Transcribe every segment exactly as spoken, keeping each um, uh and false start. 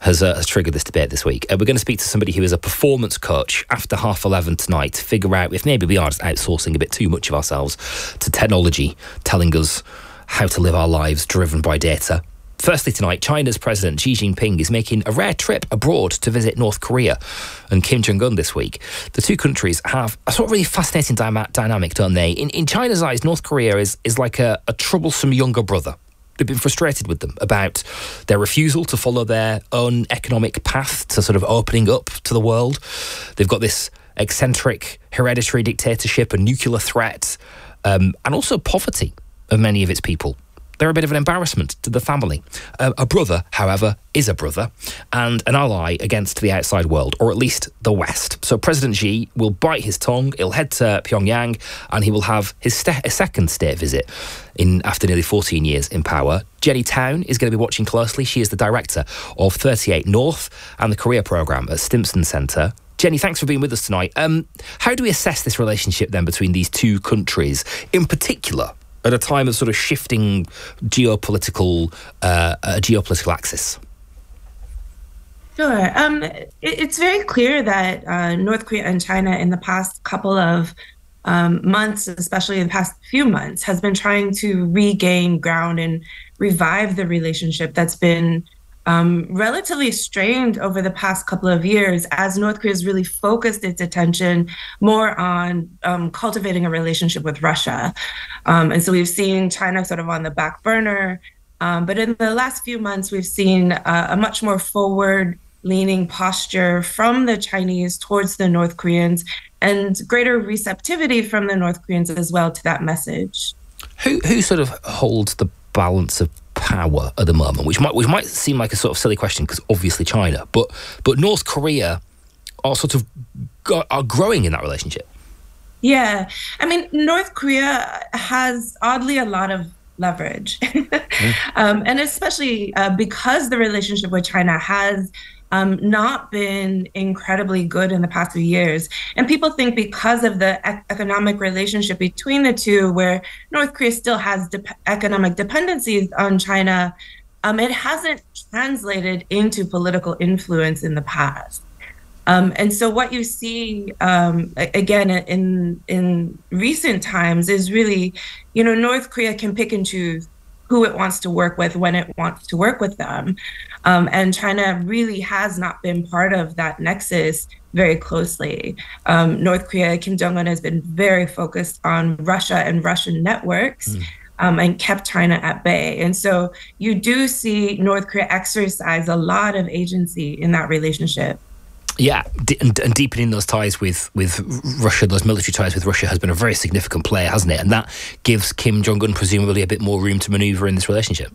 has, uh, has triggered this debate this week. Uh, we're going to speak to somebody who is a performance coach after half eleven tonight to figure out if maybe we are just outsourcing a bit too much of ourselves to technology, telling us how to live our lives driven by data. Firstly tonight, China's President Xi Jinping is making a rare trip abroad to visit North Korea and Kim Jong-un this week. The two countries have a sort of really fascinating dy- dynamic, don't they? In, in China's eyes, North Korea is, is like a, a troublesome younger brother. They've been frustrated with them about their refusal to follow their own economic path to sort of opening up to the world. They've got this eccentric hereditary dictatorship, a nuclear threat, um, and also poverty of many of its people. They're a bit of an embarrassment to the family. Uh, a brother, however, is a brother and an ally against the outside world, or at least the West. So President Xi will bite his tongue, he'll head to Pyongyang, and he will have his st- a second state visit in after nearly fourteen years in power. Jenny Town is going to be watching closely. She is the director of thirty-eight North and the Career Programme at Stimson Centre. Jenny, thanks for being with us tonight. Um, how do we assess this relationship then between these two countries, in particular, at a time of sort of shifting geopolitical uh, uh, geopolitical axis? Sure. Um, it, it's very clear that uh, North Korea and China in the past couple of um, months, especially in the past few months, has been trying to regain ground and revive the relationship that's been um, relatively strained over the past couple of years as North Korea has really focused its attention more on um, cultivating a relationship with Russia. Um, and so we've seen China sort of on the back burner. Um, but in the last few months, we've seen uh, a much more forward-leaning posture from the Chinese towards the North Koreans and greater receptivity from the North Koreans as well to that message. Who who sort of holds the balance of power at the moment, which might which might seem like a sort of silly question because obviously China, but but North Korea are sort of go, are growing in that relationship. Yeah, I mean, North Korea has oddly a lot of leverage, mm. um, and especially uh, because the relationship with China has um, not been incredibly good in the past few years. And people think because of the ec- economic relationship between the two, where North Korea still has de- economic dependencies on China, um, it hasn't translated into political influence in the past. Um, and so what you see, um, again, in in recent times is really, you know, North Korea can pick and choose who it wants to work with when it wants to work with them. Um, and China really has not been part of that nexus very closely. Um, North Korea, Kim Jong-un has been very focused on Russia and Russian networks. Mm. Um, and kept China at bay. And so you do see North Korea exercise a lot of agency in that relationship. Yeah, and, and deepening those ties with, with Russia, those military ties with Russia has been a very significant player, hasn't it? And that gives Kim Jong-un presumably a bit more room to manoeuvre in this relationship.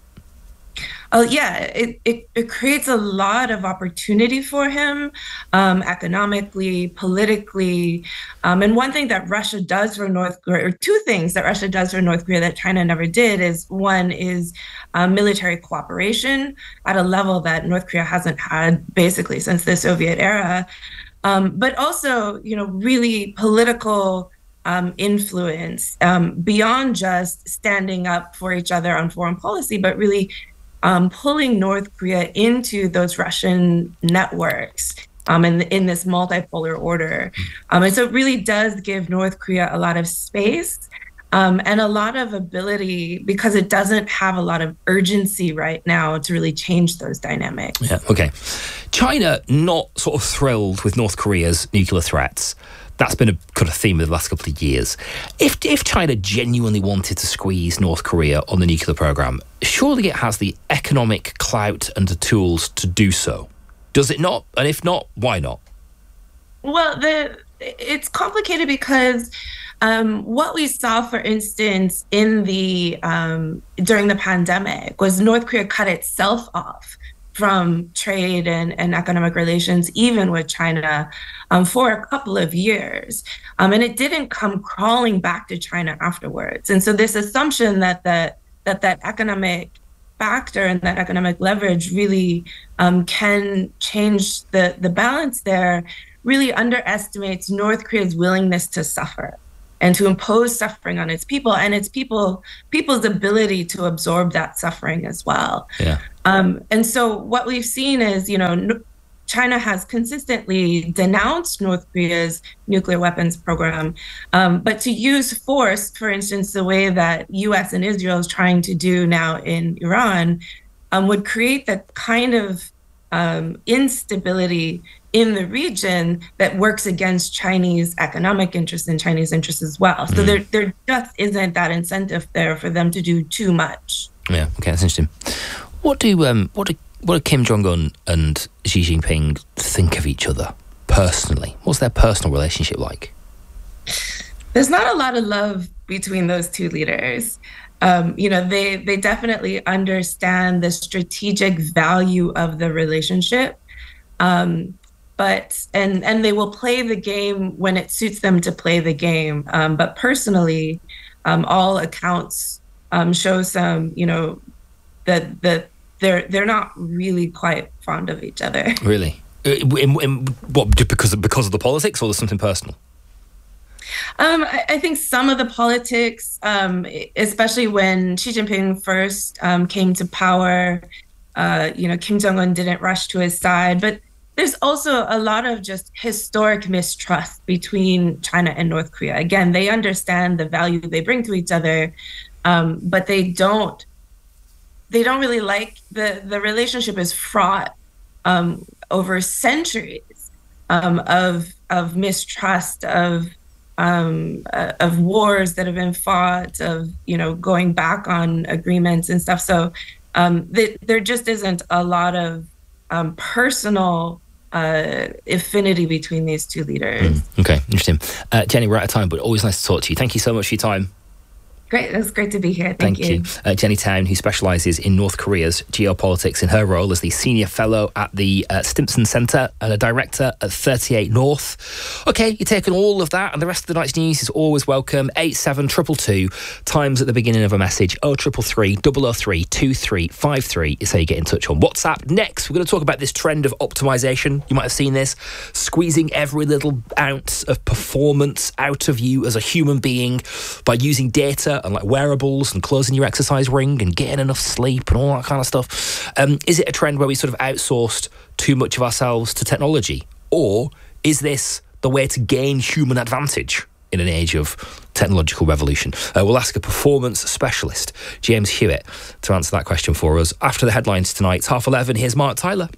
Oh, yeah, it, it, it creates a lot of opportunity for him, um, economically, politically. Um, and one thing that Russia does for North Korea, or two things that Russia does for North Korea that China never did, is one is uh, military cooperation at a level that North Korea hasn't had basically since the Soviet era. Um, but also, you know, really political Um, influence um, beyond just standing up for each other on foreign policy, but really um, pulling North Korea into those Russian networks um, in, in this multipolar order. Um, and so it really does give North Korea a lot of space um, and a lot of ability because it doesn't have a lot of urgency right now to really change those dynamics. Yeah, okay. China not sort of thrilled with North Korea's nuclear threats. That's been a kind of theme of the last couple of years. If if China genuinely wanted to squeeze North Korea on the nuclear program, surely it has the economic clout and the tools to do so. Does it not? And if not, why not? Well, the it's complicated because um, what we saw, for instance, in the um, during the pandemic was North Korea cut itself off from trade and, and economic relations, even with China, um, for a couple of years. Um, and it didn't come crawling back to China afterwards. And so this assumption that that that, that economic factor and that economic leverage really um, can change the, the balance there really underestimates North Korea's willingness to suffer and to impose suffering on its people and its people people's ability to absorb that suffering as well. Yeah. Um, and so what we've seen is, you know, China has consistently denounced North Korea's nuclear weapons program, um, but to use force, for instance, the way that U S and Israel is trying to do now in Iran, um, would create that kind of um, instability in the region that works against Chinese economic interests and Chinese interests as well. So mm. there, there just isn't that incentive there for them to do too much. Yeah, okay, that's interesting. What do um, what do what do Kim Jong-un and Xi Jinping think of each other personally? What's their personal relationship like? There's not a lot of love between those two leaders. Um, you know, they they definitely understand the strategic value of the relationship, um, but and and they will play the game when it suits them to play the game. Um, but personally, um, all accounts um, show some, you know, that that they're they're not really quite fond of each other. Really? In, in, what, because of, because of the politics, or there's something personal? Um, I, I think some of the politics, um, especially when Xi Jinping first um, came to power, uh, you know, Kim Jong-un didn't rush to his side. But there's also a lot of just historic mistrust between China and North Korea. Again, they understand the value they bring to each other, um, but they don't. They don't really like the the relationship is fraught um, over centuries um, of of mistrust, of um, uh, of wars that have been fought, of you know going back on agreements and stuff. So um, th- there just isn't a lot of um, personal uh, affinity between these two leaders. Mm, okay, interesting. Uh, Jenny, we're out of time, but always nice to talk to you. Thank you so much for your time. Great. It was great to be here. Thank, Thank you. you. Uh, Jenny Town, who specialises in North Korea's geopolitics in her role as the Senior Fellow at the uh, Stimson Centre and a Director at thirty-eight North. OK, you're taking all of that and the rest of the night's news is always welcome. eight seven two two two, times at the beginning of a message. oh three three three, double oh three, two three five three is how you get in touch on WhatsApp. Next, we're going to talk about this trend of optimisation. You might have seen this. Squeezing every little ounce of performance out of you as a human being by using data and like wearables and closing your exercise ring and getting enough sleep and all that kind of stuff. Um, is it a trend where we sort of outsourced too much of ourselves to technology? Or is this the way to gain human advantage in an age of technological revolution? Uh, we'll ask a performance specialist, James Hewitt, to answer that question for us. After the headlines tonight, half eleven, here's Mark Tyler.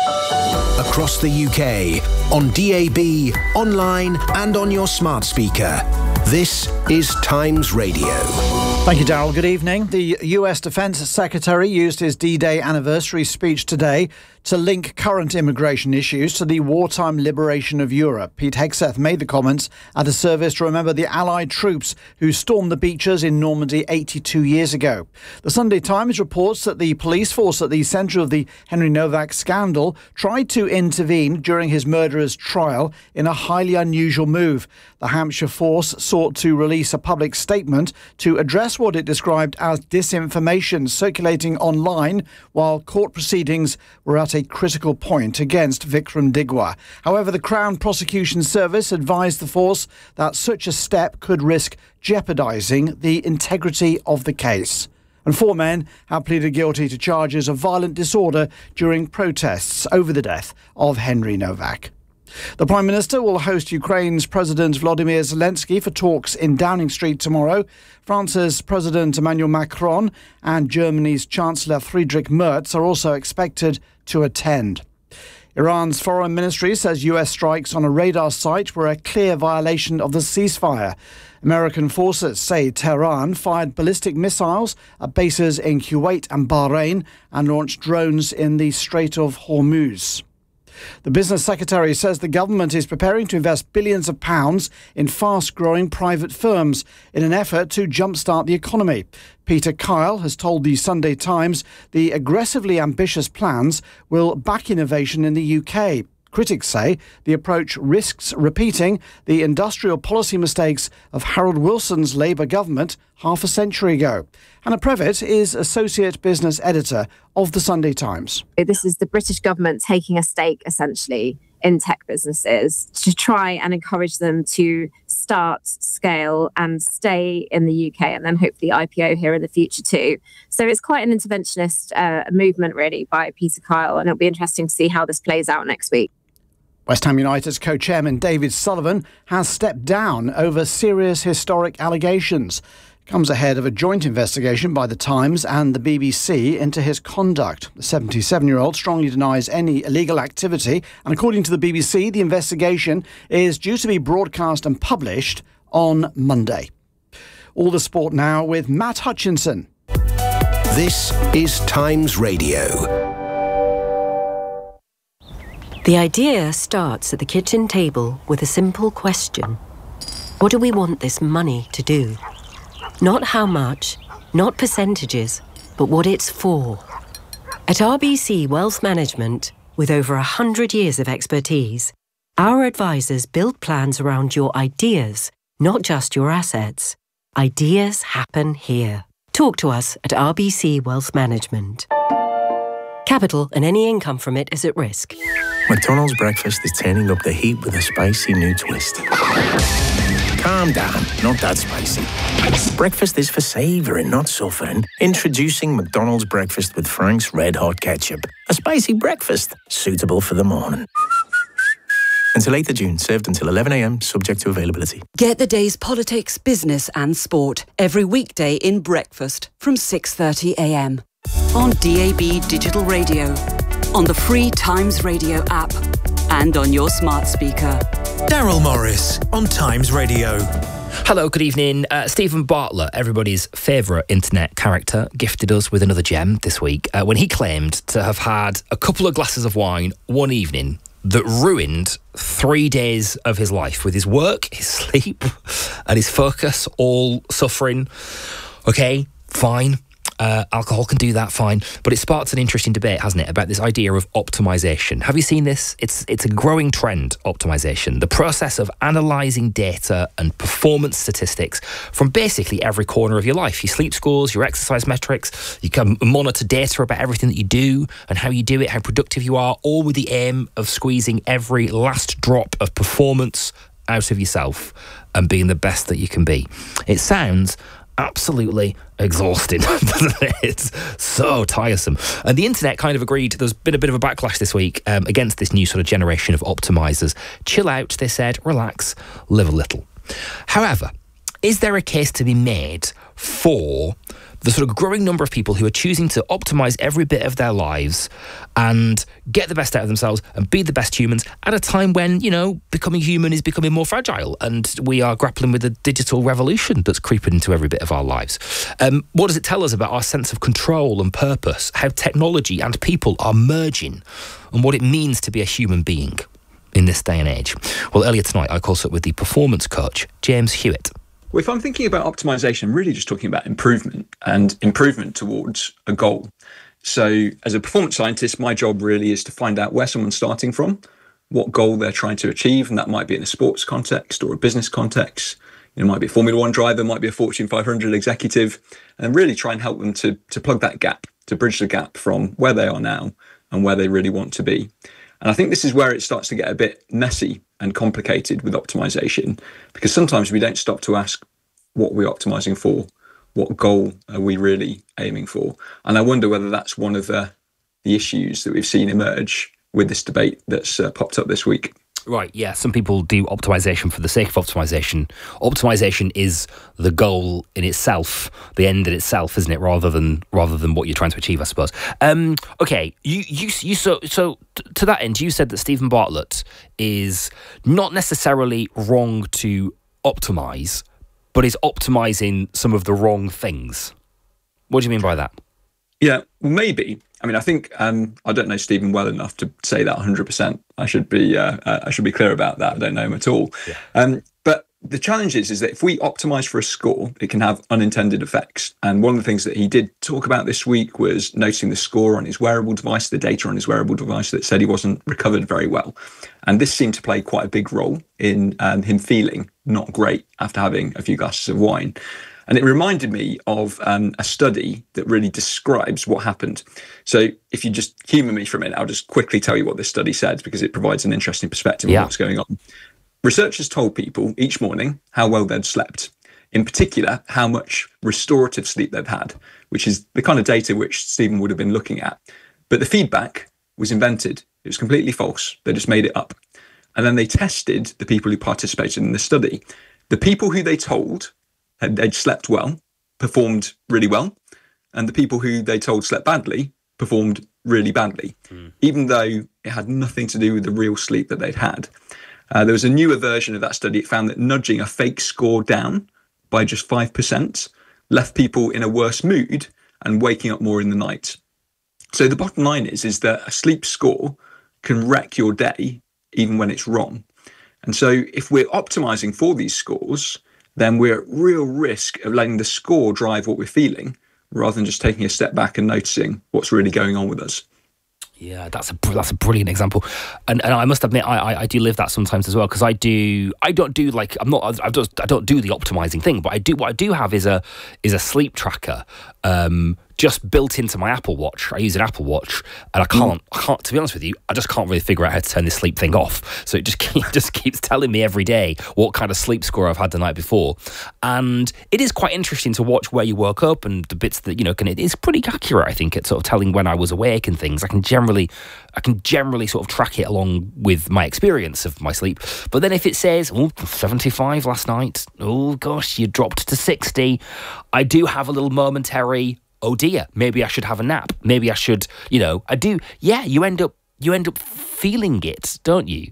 Across the U K, on D A B, online and on your smart speaker. This is Times Radio. Thank you, Daryl. Good evening. The U S Defence Secretary used his D-Day anniversary speech today to link current immigration issues to the wartime liberation of Europe. Pete Hegseth made the comments at a service to remember the Allied troops who stormed the beaches in Normandy eighty-two years ago. The Sunday Times reports that the police force at the centre of the Henry Novak scandal tried to intervene during his murderer's trial in a highly unusual move. The Hampshire force sought to release a public statement to address what it described as disinformation circulating online while court proceedings were at a critical point against Vikram Digwa. However, the Crown Prosecution Service advised the force that such a step could risk jeopardising the integrity of the case. And four men have pleaded guilty to charges of violent disorder during protests over the death of Henry Novak. The Prime Minister will host Ukraine's President Volodymyr Zelensky for talks in Downing Street tomorrow. France's President Emmanuel Macron and Germany's Chancellor Friedrich Merz are also expected to attend. Iran's foreign ministry says U S strikes on a radar site were a clear violation of the ceasefire. American forces say Tehran fired ballistic missiles at bases in Kuwait and Bahrain and launched drones in the Strait of Hormuz. The Business Secretary says the government is preparing to invest billions of pounds in fast-growing private firms in an effort to jumpstart the economy. Peter Kyle has told the Sunday Times the aggressively ambitious plans will back innovation in the U K. Critics say the approach risks repeating the industrial policy mistakes of Harold Wilson's Labour government half a century ago. Hannah Previtt is Associate Business Editor of The Sunday Times. This is the British government taking a stake, essentially, in tech businesses to try and encourage them to start, scale and stay in the U K and then hopefully I P O here in the future too. So it's quite an interventionist uh, movement really by Peter Kyle, and it'll be interesting to see how this plays out next week. West Ham United's co-chairman David Sullivan has stepped down over serious historic allegations. Comes ahead of a joint investigation by The Times and the B B C into his conduct. The seventy-seven-year-old strongly denies any illegal activity, and according to the B B C, the investigation is due to be broadcast and published on Monday. All the sport now with Matt Hutchinson. This is Times Radio. The idea starts at the kitchen table with a simple question. What do we want this money to do? Not how much, not percentages, but what it's for. At R B C Wealth Management, with over one hundred years of expertise, our advisors build plans around your ideas, not just your assets. Ideas happen here. Talk to us at R B C Wealth Management. Capital and any income from it is at risk. McDonald's breakfast is turning up the heat with a spicy new twist. Calm down, not that spicy. Breakfast is for savouring, not suffering. Introducing McDonald's breakfast with Frank's Red Hot Ketchup. A spicy breakfast, suitable for the morning. Until eighth of June, served until eleven a m, subject to availability. Get the day's politics, business and sport every weekday in breakfast from six thirty a m on D A B Digital Radio, on the free Times Radio app and on your smart speaker. Daryl Morris on Times Radio. Hello, good evening. Uh, Stephen Bartlett, everybody's favourite internet character, gifted us with another gem this week uh, when he claimed to have had a couple of glasses of wine one evening that ruined three days of his life, with his work, his sleep and his focus all suffering. Okay, fine. Uh, alcohol can do that, fine. But it sparked an interesting debate, hasn't it, about this idea of optimization. Have you seen this? It's it's a growing trend, optimization. The process of analysing data and performance statistics from basically every corner of your life. Your sleep scores, your exercise metrics. You can monitor data about everything that you do and how you do it, how productive you are, all with the aim of squeezing every last drop of performance out of yourself and being the best that you can be. It sounds absolutely exhausting, doesn't it? It's so tiresome. And the internet kind of agreed. There's been a bit of a backlash this week um, against this new sort of generation of optimizers. Chill out, they said, relax, live a little. However, is there a case to be made for the sort of growing number of people who are choosing to optimize every bit of their lives and get the best out of themselves and be the best humans at a time when, you know, becoming human is becoming more fragile and we are grappling with a digital revolution that's creeping into every bit of our lives? Um, what does it tell us about our sense of control and purpose, how technology and people are merging, and what it means to be a human being in this day and age? Well, earlier tonight I caught up with the performance coach, James Hewitt. Well, if I'm thinking about optimization, I'm really just talking about improvement and improvement towards a goal. So as a performance scientist, my job really is to find out where someone's starting from, what goal they're trying to achieve. And that might be in a sports context or a business context. It might be a Formula One driver, might be a Fortune five hundred executive, and really try and help them to, to plug that gap, to bridge the gap from where they are now and where they really want to be. And I think this is where it starts to get a bit messy and complicated with optimization, because sometimes we don't stop to ask what we're optimizing for, what goal are we really aiming for? And I wonder whether that's one of the, the issues that we've seen emerge with this debate that's uh, popped up this week. Right, yeah. Some people do optimization for the sake of optimization. Optimization is the goal in itself, the end in itself, isn't it? Rather than rather than what you're trying to achieve, I suppose. Um, okay, you you you so so t- to that end, you said that Stephen Bartlett is not necessarily wrong to optimize, but is optimizing some of the wrong things. What do you mean by that? Yeah, well, maybe. I mean, I think um, I don't know Stephen well enough to say that one hundred percent. I should be uh, I should be clear about that. I don't know him at all. Yeah. Um, but the challenge is, is that if we optimize for a score, it can have unintended effects. And one of the things that he did talk about this week was noticing the score on his wearable device, the data on his wearable device that said he wasn't recovered very well. And this seemed to play quite a big role in um, him feeling not great after having a few glasses of wine. And it reminded me of um, a study that really describes what happened. So if you just humour me for a minute, I'll just quickly tell you what this study said, because it provides an interesting perspective yeah. on what's going on. Researchers told people each morning how well they'd slept, in particular, how much restorative sleep they'd had, which is the kind of data which Stephen would have been looking at. But the feedback was invented. It was completely false. They just made it up. And then they tested the people who participated in the study. The people who they told had they'd slept well performed really well. And the people who they told slept badly performed really badly, mm. even though it had nothing to do with the real sleep that they'd had. Uh, there was a newer version of that study. It found that nudging a fake score down by just five percent left people in a worse mood and waking up more in the night. So the bottom line is, is that a sleep score can wreck your day even when it's wrong. And so if we're optimizing for these scores, then we're at real risk of letting the score drive what we're feeling rather than just taking a step back and noticing what's really going on with us. Yeah, that's a that's a brilliant example, and and I must admit I I, I do live that sometimes as well, because I do I don't do like I'm not I don't I don't do the optimizing thing, but I do what I do have is a is a sleep tracker. Um, just built into my Apple Watch. I use an Apple Watch, and I can't, I can't, to be honest with you, I just can't really figure out how to turn this sleep thing off. So it just keep, just keeps telling me every day what kind of sleep score I've had the night before. And it is quite interesting to watch where you woke up and the bits that, you know, can, it is pretty accurate, I think, at sort of telling when I was awake and things. I can generally, I can generally sort of track it along with my experience of my sleep. But then if it says, oh, seventy-five last night, oh gosh, you dropped to sixty, I do have a little momentary, oh dear, maybe I should have a nap. Maybe I should, you know, I do. Yeah, you end up you end up feeling it, don't you?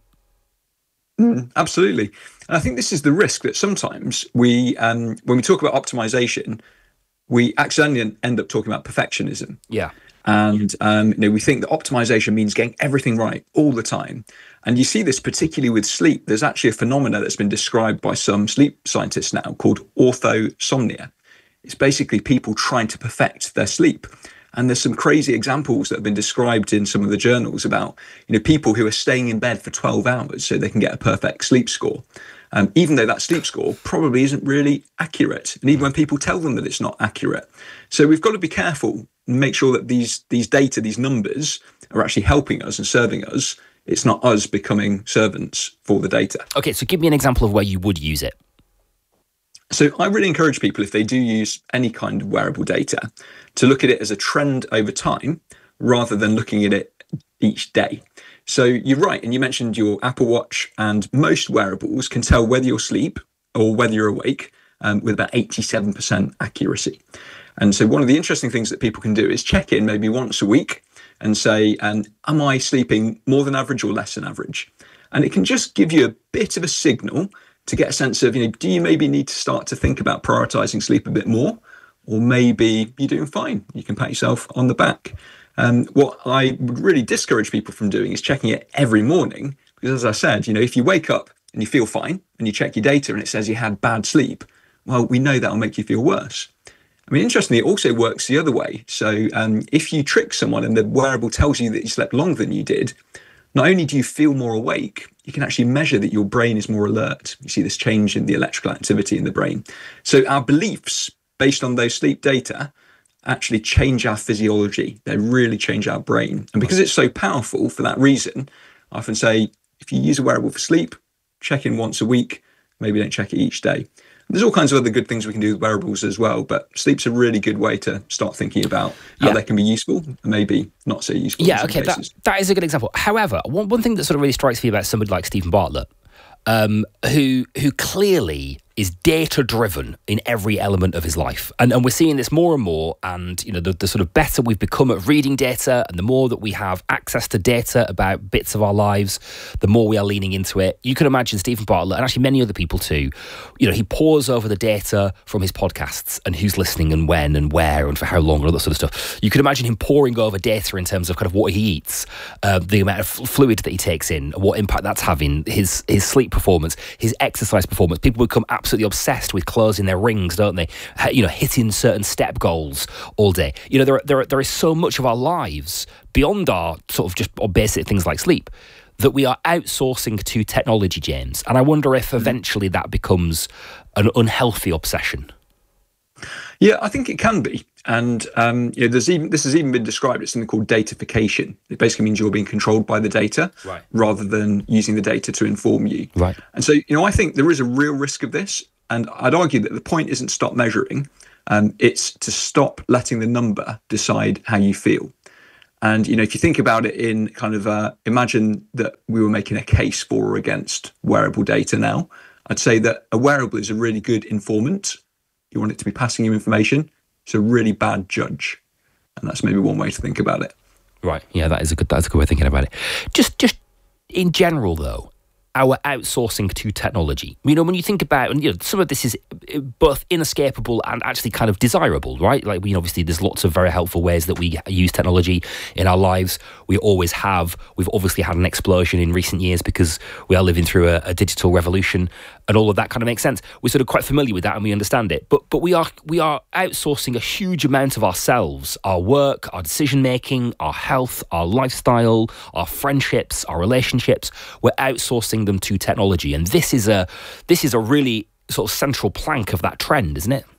Mm, absolutely. And I think this is the risk that sometimes we, um, when we talk about optimization, we accidentally end up talking about perfectionism. Yeah. And um, you know, we think that optimization means getting everything right all the time. And you see this particularly with sleep. There's actually a phenomena that's been described by some sleep scientists now called orthosomnia. It's basically people trying to perfect their sleep. And there's some crazy examples that have been described in some of the journals about, you know, people who are staying in bed for twelve hours so they can get a perfect sleep score. Um, even though that sleep score probably isn't really accurate. And even when people tell them that it's not accurate. So we've got to be careful and make sure that these, these data, these numbers are actually helping us and serving us. It's not us becoming servants for the data. Okay, so give me an example of where you would use it. So I really encourage people, if they do use any kind of wearable data, to look at it as a trend over time rather than looking at it each day. So you're right, and you mentioned your Apple Watch, and most wearables can tell whether you're asleep or whether you're awake um, with about eighty-seven percent accuracy. And so one of the interesting things that people can do is check in maybe once a week and say, um, am I sleeping more than average or less than average? And it can just give you a bit of a signal to get a sense of, you know, do you maybe need to start to think about prioritizing sleep a bit more? Or maybe you're doing fine. You can pat yourself on the back. Um, what I would really discourage people from doing is checking it every morning. Because as I said, you know, if you wake up and you feel fine and you check your data and it says you had bad sleep, well, we know that'll make you feel worse. I mean, interestingly, it also works the other way. So um, if you trick someone and the wearable tells you that you slept longer than you did, not only do you feel more awake, you can actually measure that your brain is more alert. You see this change in the electrical activity in the brain. So our beliefs based on those sleep data actually change our physiology. They really change our brain. And because it's so powerful for that reason, I often say, if you use a wearable for sleep, check in once a week, maybe don't check it each day. There's all kinds of other good things we can do with wearables as well, but sleep's a really good way to start thinking about how yeah. they can be useful and maybe not so useful. Yeah, okay, that, that is a good example. However, one, one thing that sort of really strikes me about somebody like Stephen Bartlett, um, who who clearly is data-driven in every element of his life. And and we're seeing this more and more, and you know, the, the sort of better we've become at reading data and the more that we have access to data about bits of our lives, the more we are leaning into it. You can imagine Stephen Bartlett, and actually many other people too, you know, he pores over the data from his podcasts and who's listening and when and where and for how long and all that sort of stuff. You can imagine him poring over data in terms of kind of what he eats, uh, the amount of fluid that he takes in, what impact that's having, his, his sleep performance, his exercise performance. People become absolutely absolutely obsessed with closing their rings, don't they? You know, hitting certain step goals all day. You know, there there there is so much of our lives beyond our sort of just basic things like sleep that we are outsourcing to technology, James. And I wonder if eventually that becomes an unhealthy obsession. Yeah, I think it can be. And um, you know, there's even this has even been described as something called datafication. It basically means you're being controlled by the data right. rather than using the data to inform you. Right. And so, you know, I think there is a real risk of this. And I'd argue that the point isn't stop measuring. Um, it's to stop letting the number decide how you feel. And, you know, if you think about it in kind of uh, imagine that we were making a case for or against wearable data now, I'd say that a wearable is a really good informant. You want it to be passing you information. It's a really bad judge. And that's maybe one way to think about it. Right. Yeah, that is a good that's a good way of thinking about it. Just just in general though, our outsourcing to technology. You know, when you think about, and you know, some of this is both inescapable and actually kind of desirable, right? Like, we you know, obviously there's lots of very helpful ways that we use technology in our lives. We always have. We've obviously had an explosion in recent years because we are living through a, a digital revolution, and all of that kind of makes sense. We're sort of quite familiar with that and we understand it. But but we are we are outsourcing a huge amount of ourselves, our work, our decision making, our health, our lifestyle, our friendships, our relationships. We're outsourcing them to technology, and this is a this is a really sort of central plank of that trend, isn't it?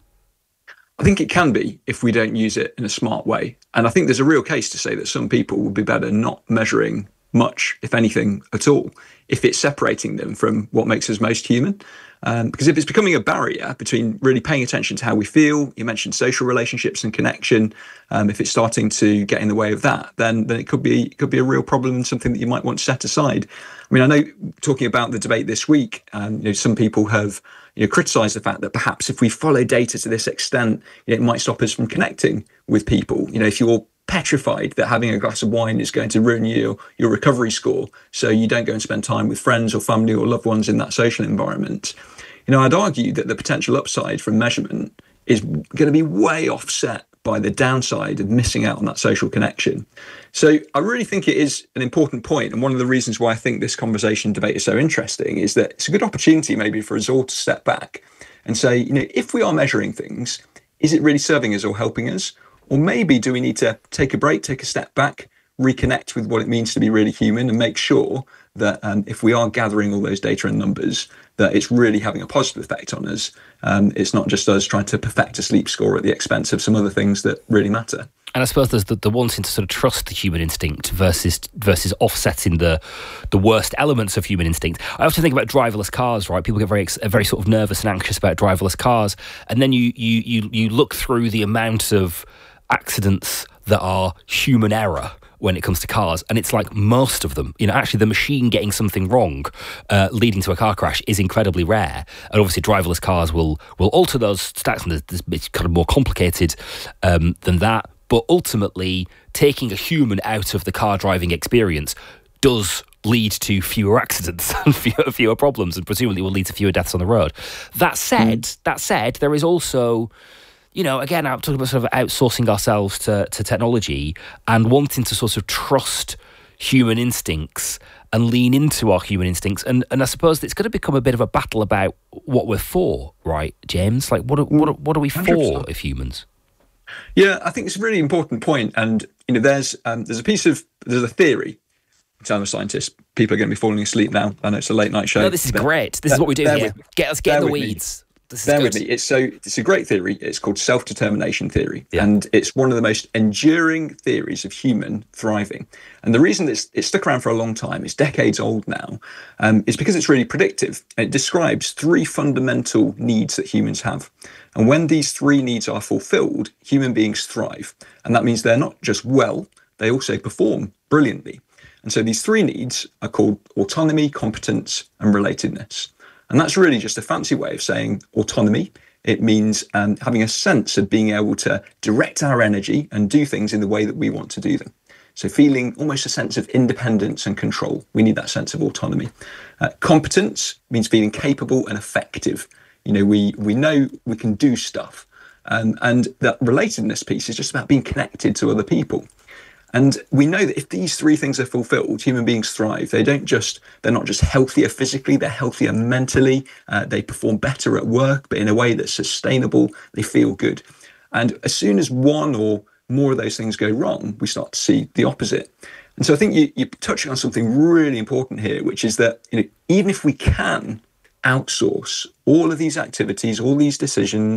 I think it can be if we don't use it in a smart way. And I think there's a real case to say that some people would be better not measuring much, if anything at all, if it's separating them from what makes us most human. Um, because if it's becoming a barrier between really paying attention to how we feel, you mentioned social relationships and connection, um, if it's starting to get in the way of that, then then it could be it could be a real problem and something that you might want to set aside. I mean, I know talking about the debate this week, um, you know, some people have you know criticised the fact that perhaps if we follow data to this extent, you know, it might stop us from connecting with people. You know, if you're petrified that having a glass of wine is going to ruin your your recovery score, so you don't go and spend time with friends or family or loved ones in that social environment. You know, I'd argue that the potential upside from measurement is going to be way offset by the downside of missing out on that social connection. So I really think it is an important point, and one of the reasons why I think this conversation debate is so interesting is that it's a good opportunity maybe for us all to step back and say, you know, if we are measuring things, is it really serving us or helping us? Or maybe do we need to take a break, take a step back, reconnect with what it means to be really human, and make sure that um, if we are gathering all those data and numbers, that it's really having a positive effect on us. Um, it's not just us trying to perfect a sleep score at the expense of some other things that really matter. And I suppose there's the, the wanting to sort of trust the human instinct versus versus offsetting the the worst elements of human instinct. I often think about driverless cars, right? People get very very sort of nervous and anxious about driverless cars, and then you you you you look through the amount of accidents that are human error when it comes to cars, and it's like most of them, you know, actually the machine getting something wrong uh, leading to a car crash is incredibly rare. And obviously driverless cars will will alter those stats, and it's kind of more complicated um, than that. But ultimately, taking a human out of the car driving experience does lead to fewer accidents and fewer, fewer problems, and presumably will lead to fewer deaths on the road. That said, mm. that said, there is also, you know, again, I'm talking about sort of outsourcing ourselves to, to technology and wanting to sort of trust human instincts and lean into our human instincts. And and I suppose it's going to become a bit of a battle about what we're for, right, James? Like, what are, what are, what are we for one hundred percent. As humans? Yeah, I think it's a really important point. And, you know, there's um, there's a piece of, there's a theory. I'm a scientist. People are going to be falling asleep now. I know it's a late night show. No, this is great. This is what we do here. Get us get in the weeds. Bear with me. It's so it's a great theory. It's called self-determination theory, yeah. And it's one of the most enduring theories of human thriving. And the reason it's it's stuck around for a long time, it's decades old now, um, is because it's really predictive. It describes three fundamental needs that humans have, and when these three needs are fulfilled, human beings thrive. And that means they're not just well; they also perform brilliantly. And so these three needs are called autonomy, competence, and relatedness. And that's really just a fancy way of saying autonomy. It means um, having a sense of being able to direct our energy and do things in the way that we want to do them. So feeling almost a sense of independence and control. We need that sense of autonomy. Uh, competence means feeling capable and effective. You know, we we know we can do stuff. Um, and that relatedness piece is just about being connected to other people. And we know that if these three things are fulfilled, human beings thrive. They don't just, they're not just healthier physically, they're healthier mentally. Uh, they perform better at work, but in a way that's sustainable. They feel good. And as soon as one or more of those things go wrong, we start to see the opposite. And so I think you, you're touching on something really important here, which is that, you know, even if we can outsource all of these activities, all these decisions,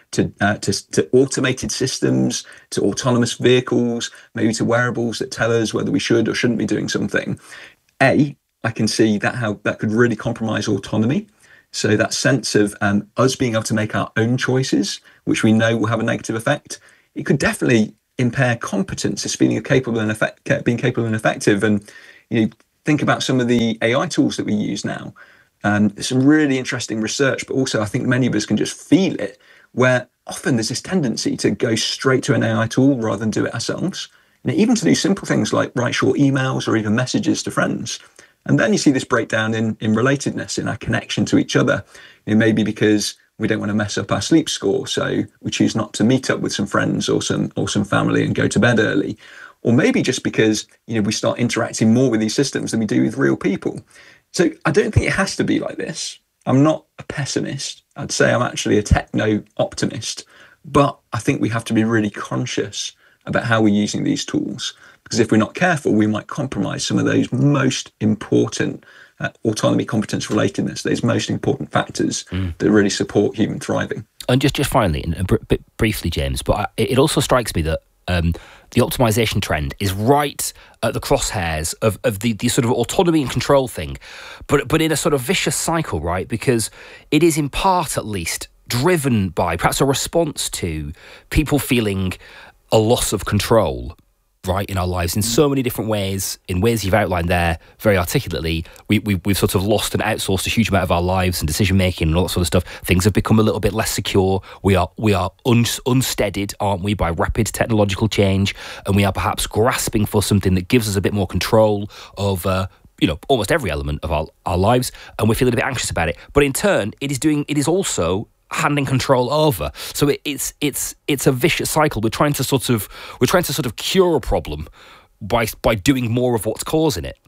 to, uh, to to automated systems, to autonomous vehicles, maybe to wearables that tell us whether we should or shouldn't be doing something. A, I can see that how that could really compromise autonomy. So that sense of um, us being able to make our own choices, which we know will have a negative effect, it could definitely impair competence, this feeling of capable and effect, being capable and effective. And you know, think about some of the A I tools that we use now. Um, there's some really interesting research, but also I think many of us can just feel it, where often there's this tendency to go straight to an A I tool rather than do it ourselves. You know, even to do simple things like write short emails or even messages to friends. And then you see this breakdown in, in relatedness, in our connection to each other. You know, maybe because we don't want to mess up our sleep score, so we choose not to meet up with some friends or some or some family and go to bed early. Or maybe just because, you know, we start interacting more with these systems than we do with real people. So I don't think it has to be like this. I'm not a pessimist. I'd say I'm actually a techno-optimist. But I think we have to be really conscious about how we're using these tools. Because if we're not careful, we might compromise some of those most important uh, autonomy, competence, relatedness, those most important factors mm. that really support human thriving. And just, just finally, and a bit briefly, James, but I, it also strikes me that um, the optimization trend is right at the crosshairs of, of the, the sort of autonomy and control thing, but but in a sort of vicious cycle, right? Because it is in part, at least, driven by perhaps a response to people feeling a loss of control, right, in our lives in so many different ways, in ways you've outlined there very articulately. We, we, we've sort of lost and outsourced a huge amount of our lives and decision-making and all that sort of stuff. Things have become a little bit less secure. We are we are un, unsteadied, aren't we, by rapid technological change, and we are perhaps grasping for something that gives us a bit more control over, you know, almost every element of our, our lives, and we're feeling a bit anxious about it. But in turn, it is doing, it is also handing control over. So it, it's it's it's a vicious cycle. We're trying to sort of we're trying to sort of cure a problem by by doing more of what's causing it.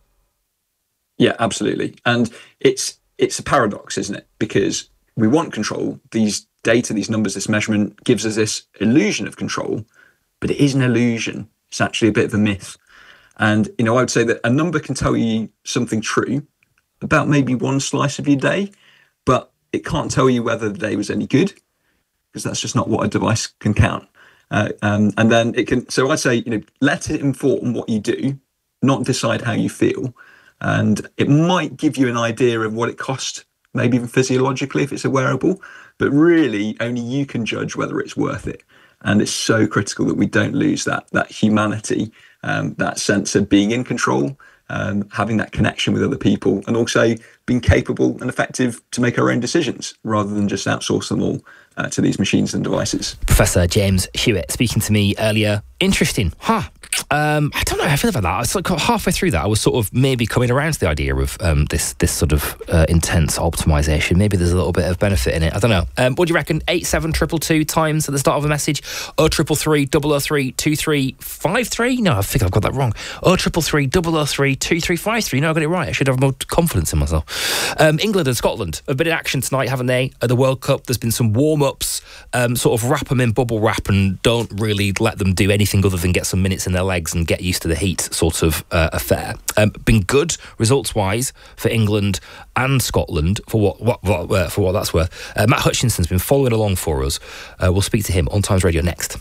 Yeah, absolutely. And it's it's a paradox, isn't it? Because we want control. These data, these numbers, this measurement gives us this illusion of control, but it is an illusion. It's actually a bit of a myth. And you know, I would say that a number can tell you something true about maybe one slice of your day, but it can't tell you whether the day was any good, because that's just not what a device can count. Uh, um, and then it can, so I'd say, you know, let it inform what you do, not decide how you feel. And it might give you an idea of what it costs, maybe even physiologically if it's a wearable, but really only you can judge whether it's worth it. And it's so critical that we don't lose that, that humanity, um, that sense of being in control, Um, having that connection with other people, and also being capable and effective to make our own decisions rather than just outsource them all uh, to these machines and devices. Professor James Hewitt speaking to me earlier. Interesting, huh? Um, I don't know how I feel about that. I was like halfway through that, I was sort of maybe coming around to the idea of um, this this sort of uh, intense optimization. Maybe there's a little bit of benefit in it. I don't know. Um, what do you reckon? Eight seven triple two times at the start of a message. Oh triple three double oh three two three five three. No, I think I've got that wrong. Oh triple three double oh three two three five three. No, I got it right. I should have more confidence in myself. Um, England and Scotland have been in action tonight, haven't they? At the World Cup, there's been some warm ups. Um, sort of wrap them in bubble wrap and don't really let them do anything other than get some minutes in their legs and get used to the heat sort of uh, affair. Um, been good results-wise for England and Scotland for what, what, what uh, for what that's worth. Uh, Matt Hutchinson's been following along for us. Uh, we'll speak to him on Times Radio next.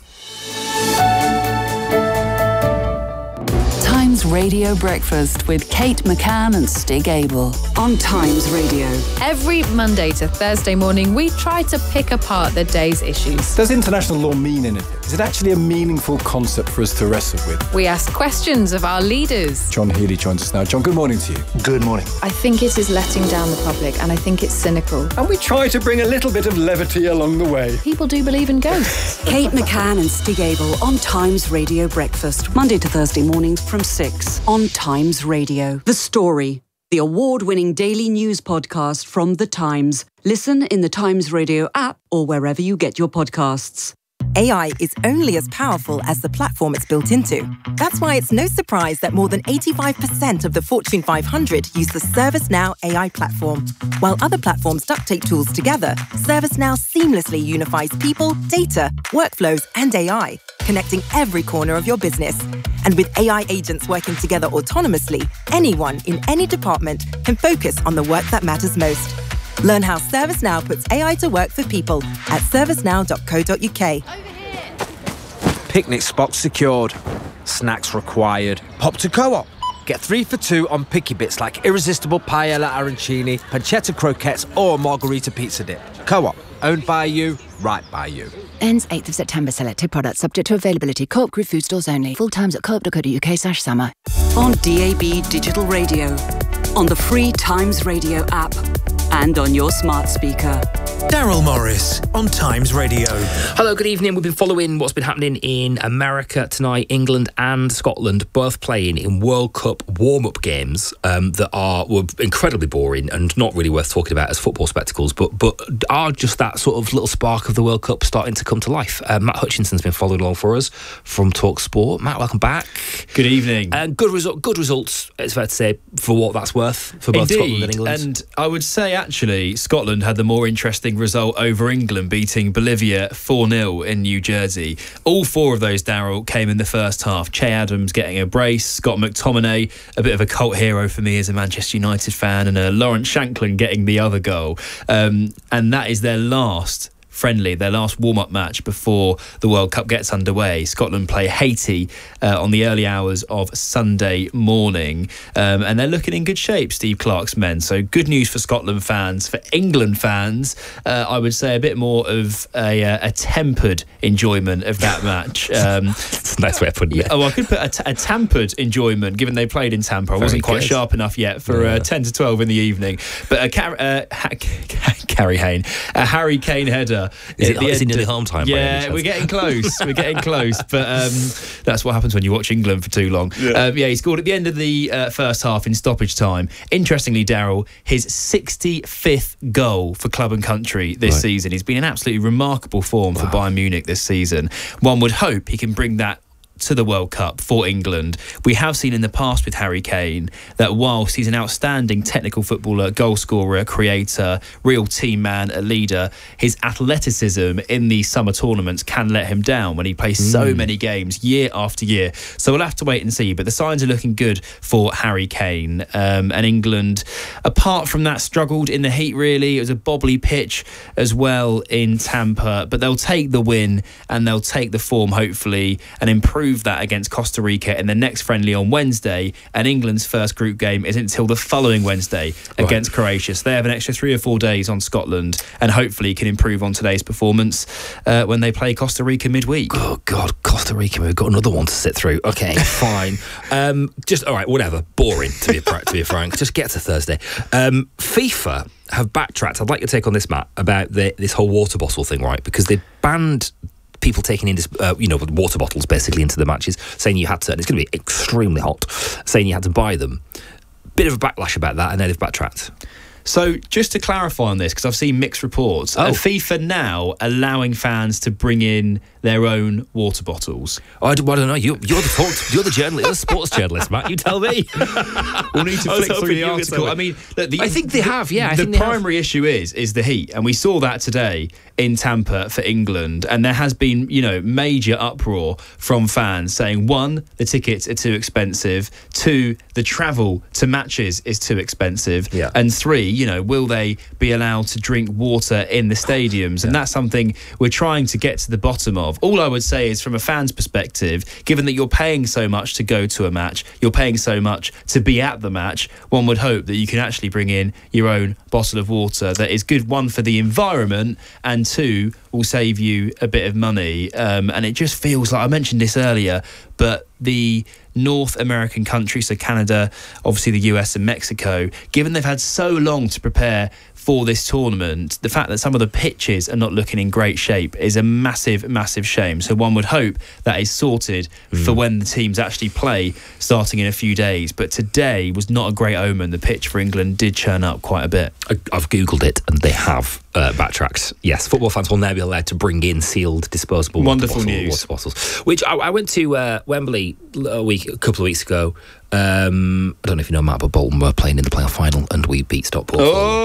Times Radio Breakfast with Kate McCann and Stig Abel on Times Radio. Every Monday to Thursday morning, we try to pick apart the day's issues. Does international law mean anything? Is it actually a meaningful concept for us to wrestle with? We ask questions of our leaders. John Healy joins us now. John, good morning to you. Good morning. I think it is letting down the public, and I think it's cynical. And we try to bring a little bit of levity along the way. People do believe in ghosts. Kate McCann and Stig Abel on Times Radio Breakfast, Monday to Thursday mornings from six on Times Radio. The Story, the award-winning daily news podcast from The Times. Listen in the Times Radio app or wherever you get your podcasts. A I is only as powerful as the platform it's built into. That's why it's no surprise that more than eighty-five percent of the Fortune five hundred use the ServiceNow A I platform. While other platforms duct tape tools together, ServiceNow seamlessly unifies people, data, workflows, and A I, connecting every corner of your business. And with A I agents working together autonomously, anyone in any department can focus on the work that matters most. Learn how ServiceNow puts A I to work for people at servicenow dot co dot uk. Picnic spot secured. Snacks required. Pop to Co-op. Get three for two on picky bits like irresistible paella arancini, pancetta croquettes or margarita pizza dip. Co-op. Owned by you, right by you. Ends eighth of September. Selected products subject to availability. Co-op Group food stores only. Full times at co op dot co dot uk slash summer. On D A B Digital Radio, on the free Times Radio app, and on your smart speaker. Daryl Morris on Times Radio. Hello, good evening. We've been following what's been happening in America tonight. England and Scotland both playing in World Cup warm-up games um, that are were incredibly boring and not really worth talking about as football spectacles, but but are just that sort of little spark of the World Cup starting to come to life. Uh, Matt Hutchinson's been following along for us from Talk Sport. Matt, welcome back. Good evening. Uh, good result. Good results, it's fair to say, for what that's worth for both Indeed. Scotland and England. And I would say, actually, Scotland had the more interesting result over England, beating Bolivia four nil in New Jersey. All four of those, Daryl, came in the first half. Che Adams getting a brace, Scott McTominay, a bit of a cult hero for me as a Manchester United fan, and uh, Lawrence Shankland getting the other goal. Um, and that is their last friendly, their last warm-up match before the World Cup gets underway. Scotland play Haiti uh, on the early hours of Sunday morning, um, and they're looking in good shape, Steve Clarke's men. So good news for Scotland fans. For England fans, uh, I would say a bit more of a, uh, a tempered enjoyment of that match. Um, That's a nice way of putting it. Oh, I could put a, t- a tampered enjoyment, given they played in Tampa. I Very wasn't quite good. sharp enough yet for Yeah. uh, ten to twelve in the evening. But a Car- uh, ha- Carrie Hayne, a Harry Kane header. Is at it- the is it end nearly of- home time by any Yeah, chance? we're getting close. We're getting close. But um, that's what happens when you watch England for too long. Yeah, um, yeah he scored at the end of the uh, first half in stoppage time. Interestingly, Daryl, his sixty-fifth goal for club and country this Right. season. He's been in absolutely remarkable form for Bayern Munich this season. One would hope he can bring that to the World Cup for England. We have seen in the past with Harry Kane that whilst he's an outstanding technical footballer, goal scorer, creator, real team man, a leader, his athleticism in these summer tournaments can let him down when he plays so Mm. many games year after year. So we'll have to wait and see, but the signs are looking good for Harry Kane. Um, and England, apart from that, struggled in the heat really. It was a bobbly pitch as well in Tampa, but they'll take the win and they'll take the form hopefully and improve that against Costa Rica in the next friendly on Wednesday, and England's first group game isn't until the following Wednesday against Croatia. So they have an extra three or four days on Scotland and hopefully can improve on today's performance uh, when they play Costa Rica midweek. Oh God, Costa Rica, we've got another one to sit through. Okay, fine. Um, just all right, whatever. Boring to be to be frank. Just get to Thursday. Um, FIFA have backtracked. I'd like your take on this, Matt, about the, this whole water bottle thing, right? Because they banned people taking in, uh, you know, water bottles basically into the matches, saying you had to, and it's going to be extremely hot, saying you had to buy them. Bit of a backlash about that, and then they've backtracked. So just to clarify on this, because I've seen mixed reports, Oh. are FIFA now allowing fans to bring in their own water bottles? Oh, I, don't, I don't know. You, you're the talk, you're the journalist, you're the sports journalist, Matt. You tell me. We'll need to I was flick through hoping the you were article. gonna I mean, look, the, I think they the- have, yeah, I the think they have. primary issue is is the heat, and we saw that today in Tampa for England. And there has been, you know, major uproar from fans saying, one, the tickets are too expensive. Two, the travel to matches is too expensive. Yeah. And three, you know, will they be allowed to drink water in the stadiums? And that's something we're trying to get to the bottom of. All I would say is, from a fan's perspective, given that you're paying so much to go to a match, you're paying so much to be at the match, one would hope that you can actually bring in your own bottle of water that is good, one, for the environment, and two, will save you a bit of money. Um, and it just feels like, I mentioned this earlier, but the North American countries, so Canada, obviously the U S and Mexico, given they've had so long to prepare for this tournament, the fact that some of the pitches are not looking in great shape is a massive, massive shame. So one would hope that is sorted mm. for when the teams actually play starting in a few days. But today was not a great omen. The pitch for England did churn up quite a bit. I, I've Googled it and they have uh, backtracked. Yes, football fans will now be allowed to bring in sealed disposable Wonderful water, bottle, news. water bottles. Which I, I went to uh, Wembley a week, a couple of weeks ago. Um, I don't know if you know Matt, but Bolton were playing in the playoff final and we beat Stockport.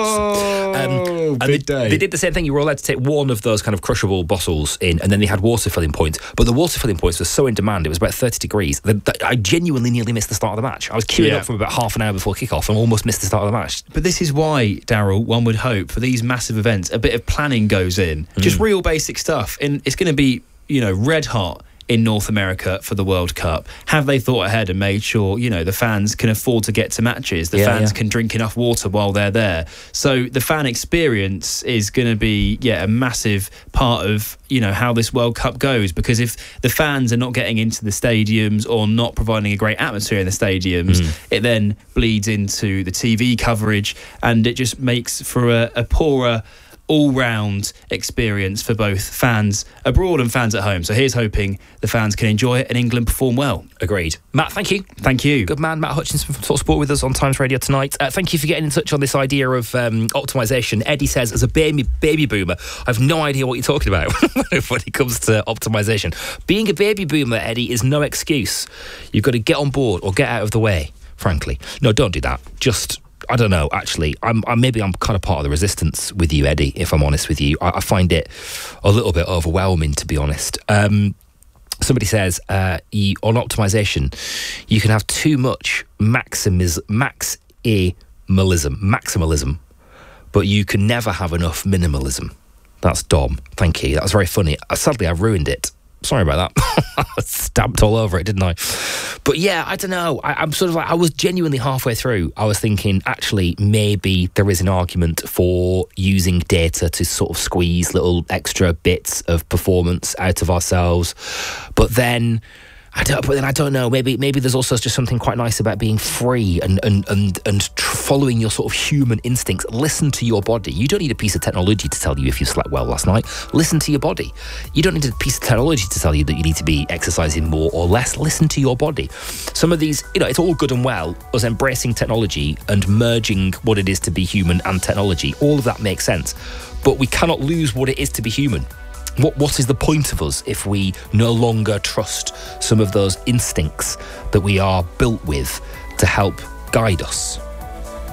Oh, um, big they, day. They did the same thing. You were allowed to take one of those kind of crushable bottles in, and then they had water filling points. But the water filling points were so in demand, it was about thirty degrees, that, that I genuinely nearly missed the start of the match. I was queuing Yeah. up from about half an hour before kickoff and almost missed the start of the match. But this is why, Daryl, one would hope for these massive events, a bit of planning goes in. Mm. Just real basic stuff. And it's going to be, you know, red hot in North America for the World Cup. Have they thought ahead and made sure, you know, the fans can afford to get to matches? The Yeah, fans yeah. can drink enough water while they're there. So the fan experience is going to be, yeah, a massive part of, you know, how this World Cup goes. Because if the fans are not getting into the stadiums or not providing a great atmosphere in the stadiums, Mm. it then bleeds into the T V coverage, and it just makes for a, a poorer all-round experience for both fans abroad and fans at home. So here's hoping the fans can enjoy it and England perform well. Agreed. Matt, thank you. Thank you. Good man, Matt Hutchinson from Talk Sport with us on Times Radio tonight. Uh, thank you for getting in touch on this idea of um, optimisation. Eddie says, as a baby baby boomer, I've no idea what you're talking about when it comes to optimisation. Being a baby boomer, Eddie, is no excuse. You've got to get on board or get out of the way, frankly. No, don't do that. Just... I don't know, actually. I'm, I'm maybe I'm kind of part of the resistance with you, Eddie, if I'm honest with you. I, I find it a little bit overwhelming, to be honest. Um, somebody says, uh, you, on optimisation, you can have too much maximis, maximalism, maximalism, but you can never have enough minimalism. That's Dom. Thank you. That was very funny. Uh, sadly, I've ruined it. Sorry about that. I stamped all over it, didn't I? But yeah, I don't know. I, I'm sort of like, I was genuinely halfway through. I was thinking, actually, maybe there is an argument for using data to sort of squeeze little extra bits of performance out of ourselves. But then... I don't, but then I don't know. Maybe, maybe there's also just something quite nice about being free and and and and tr- following your sort of human instincts. Listen to your body. You don't need a piece of technology to tell you if you slept well last night. Listen to your body. You don't need a piece of technology to tell you that you need to be exercising more or less. Listen to your body. Some of these, you know, it's all good and well, us embracing technology and merging what it is to be human and technology. All of that makes sense, but we cannot lose what it is to be human. What what is the point of us if we no longer trust some of those instincts that we are built with to help guide us?